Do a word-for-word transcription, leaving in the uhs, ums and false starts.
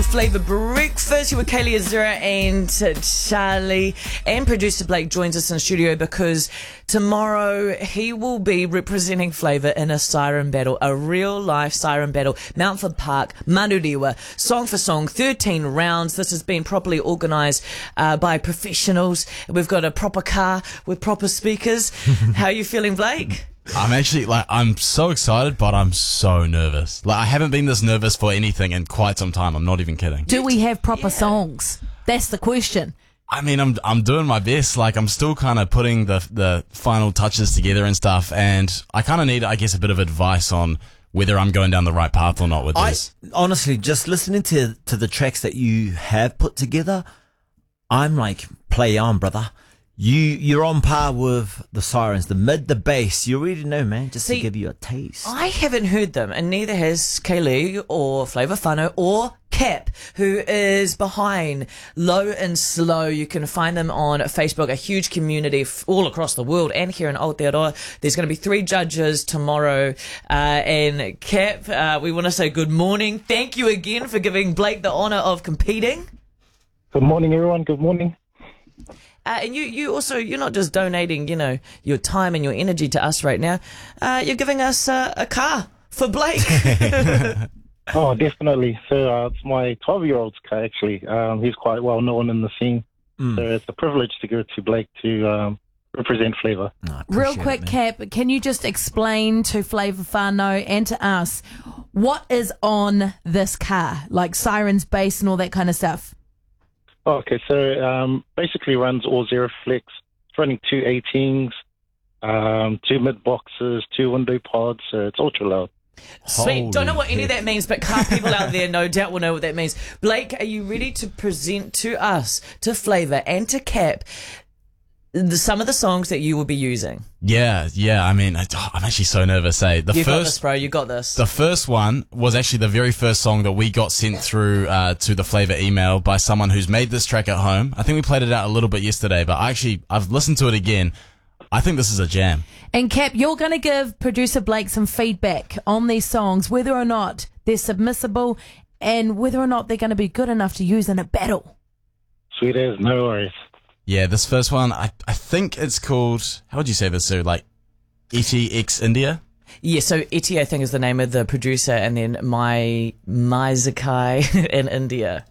on Flavour Breakfast. You were Kaylee Azura and Charlie, and producer Blake joins us in studio because tomorrow he will be representing Flavour in a siren battle, a real life siren battle. Mountford Park, Manurewa, song for song, thirteen rounds. This has been properly organised uh, by professionals. We've got a proper car with proper speakers. How are you feeling, Blake? I'm actually, like, I'm so excited, but I'm so nervous. Like, I haven't been this nervous for anything in quite some time. I'm not even kidding. Do we have proper Yeah. songs? That's the question. I mean, I'm I'm doing my best. Like, I'm still kind of putting the the final touches together and stuff, and I kind of need, I guess, a bit of advice on whether I'm going down the right path or not with I this. honestly, just listening to to the tracks that you have put together, I'm like, play on, brother. You you're on par with the Sirens, the mid, the bass. You already know, man. Just See, to give you a taste. I haven't heard them, and neither has Kaylee or Flavour Whānau or Cap, who is behind Low and Slow. You can find them on Facebook, a huge community f- all across the world and here in Aotearoa. There's going to be three judges tomorrow. Uh, and Cap, uh, we want to say good morning. Thank you again for giving Blake the honour of competing. Good morning, everyone. Good morning. Uh, and you, you also, you're not just donating, you know, your time and your energy to us right now. Uh, you're giving us uh, a car for Blake. Oh, definitely. So uh, it's my twelve-year-old's car, actually. Um, he's quite well known in the scene. Mm. So it's a privilege to go to Blake to um, represent Flavour. No, I Real appreciate quick, it, man. Cap, can you just explain to Flavour Whānau and to us what is on this car, like sirens, bass, and all that kind of stuff? Oh, okay, so um, basically runs all zero flex. It's running two eighteens, um, two mid boxes, two window pods, so it's ultra loud. Sweet. Don't know what any of heck. that means, but car people out there no doubt will know what that means. Blake, are you ready to present to us, to Flavour and to Cap, the, some of the songs that you will be using? Yeah, yeah. I mean, I, I'm actually so nervous. Eh? The You got this, first, bro. You got this. the first one was actually the very first song that we got sent through uh, to the Flavour email by someone who's made this track at home. I think we played it out a little bit yesterday, but I actually I've listened to it again. I think this is a jam. And Cap, you're going to give producer Blake some feedback on these songs, whether or not they're submissible and whether or not they're going to be good enough to use in a battle. Sweet as, no worries. Yeah, this first one, I I think it's called, how would you say this, Sue? Like, E T X India? Yeah, so Iti, I think, is the name of the producer, and then my Mai Zakai in India.